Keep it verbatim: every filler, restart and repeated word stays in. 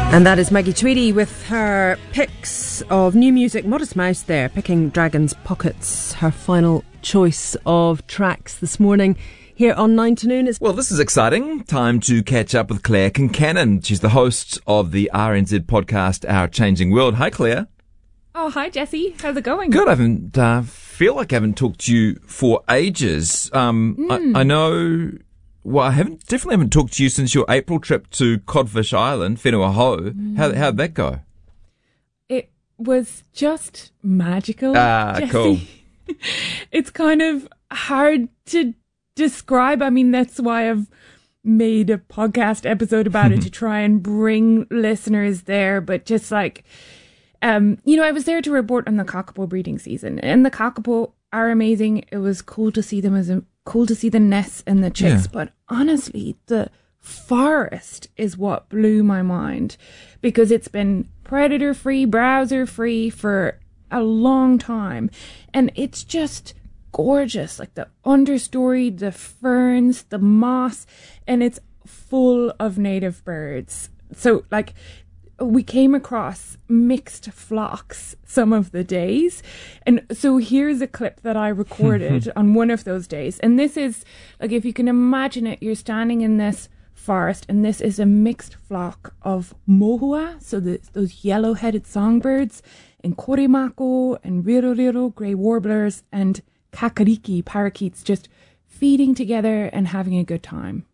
And that is Maggie Tweedy with her picks of new music. Modest Mouse there, picking Dragon's Pockets, her final choice of tracks this morning here on nine to noon. Well, this is exciting. Time to catch up with Claire Kincannon. She's the host of the R N Z podcast, Our Changing World. Hi, Claire. Oh, hi, Jesse. How's it going? Good. I haven't, uh, feel like I haven't talked to you for ages. Um, mm. I, I know... Well, I haven't definitely haven't talked to you since your April trip to Codfish Island, Whenua Hou. Mm. How how'd that go? It was just magical. Ah, Jesse. Cool. It's kind of hard to describe. I mean, that's why I've made a podcast episode about it to try and bring listeners there. But just like, um, you know, I was there to report on the kakapo breeding season, and the kakapo are amazing. It was cool to see them as a cool to see the nests and the chicks, yeah. But honestly, the forest is what blew my mind, because it's been predator free, browser free for a long time, and it's just gorgeous. Like the understory, the ferns, the moss, and it's full of native birds. So like, we came across mixed flocks some of the days. And so here's a clip that I recorded on one of those days. And this is, like, if you can imagine it, you're standing in this forest, and this is a mixed flock of mohua, so the, those yellow-headed songbirds, and korimako, and riroriro, grey warblers, and kakariki, parakeets, just feeding together and having a good time.